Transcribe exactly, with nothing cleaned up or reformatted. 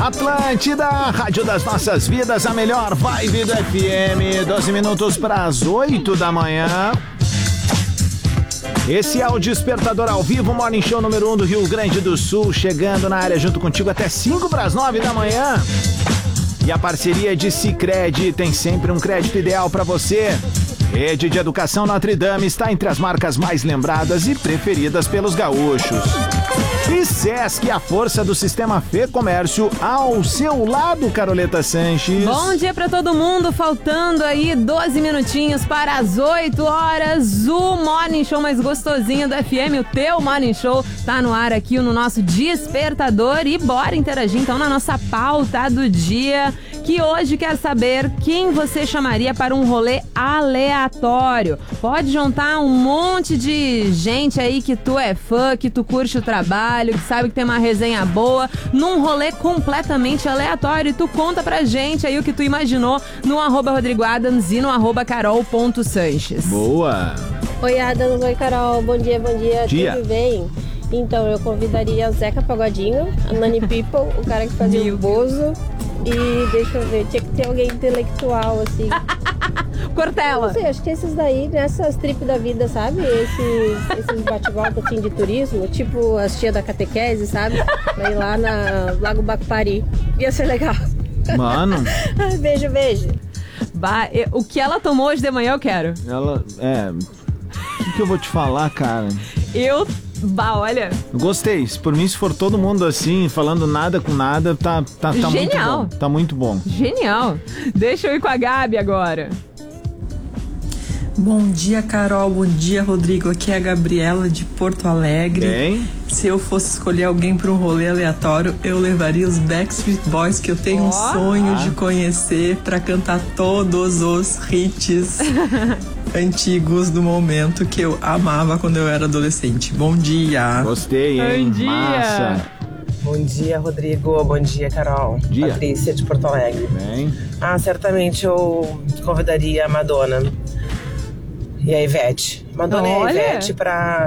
Atlântida, rádio das nossas vidas, a melhor vibe do F M. doze minutos para as oito da manhã. Esse é o Despertador ao vivo, Morning Show número um do Rio Grande do Sul, chegando na área junto contigo até cinco para as nove da manhã. E a parceria de Sicredi tem sempre um crédito ideal para você. Rede de Educação Notre Dame está entre as marcas mais lembradas e preferidas pelos gaúchos. E Sesc, a força do sistema Fê Comércio ao seu lado, Caroleta Sanches. Bom dia pra todo mundo, faltando aí doze minutinhos para as oito horas. O Morning Show mais gostosinho do F M, o teu Morning Show, tá no ar aqui no nosso Despertador. E bora interagir então na nossa pauta do dia, que hoje quer saber quem você chamaria para um rolê aleatório. Pode juntar um monte de gente aí que tu é fã, que tu curte o trabalho, que sabe que tem uma resenha boa, num rolê completamente aleatório. E tu conta pra gente aí o que tu imaginou no arroba Rodrigo Adams e no arroba carol.sanches. Boa! Oi, Adams. Oi, Carol. Bom dia, bom dia. dia. Tudo bem? Então, eu convidaria o Zeca Pagodinho, a Nani People, o cara que fazia Meu o Bozo. E deixa eu ver, tinha que ter alguém intelectual, assim. Cortella. Não sei, acho que esses daí, nessas tripes da vida, sabe? Esses, esses bate-volta, assim, de turismo, tipo as tia da catequese, sabe? Pra ir lá na Lago Bacupari. Ia ser legal. Mano. Beijo, beijo. Bah, eu- o que ela tomou hoje de manhã eu quero. Ela, é... O que, que eu vou te falar, cara? Eu, bah, olha, Gostei. Se por mim, se for todo mundo assim, falando nada com nada, tá, tá, tá muito Genial. bom. Tá muito bom. genial. Deixa eu ir com a Gabi agora. Bom dia, Carol. Bom dia, Rodrigo. Aqui é a Gabriela de Porto Alegre. Bem? Se eu fosse escolher alguém para um rolê aleatório, eu levaria os Backstreet Boys, que eu tenho um Ó. sonho de conhecer para cantar todos os hits antigos do momento que eu amava quando eu era adolescente. Bom dia. Gostei, hein? Bom dia. Massa. Bom dia, Rodrigo. Bom dia, Carol. Dia. Patrícia de Porto Alegre. Bem? Ah, certamente eu convidaria a Madonna e a Ivete. Madonna Olha. e a Ivete pra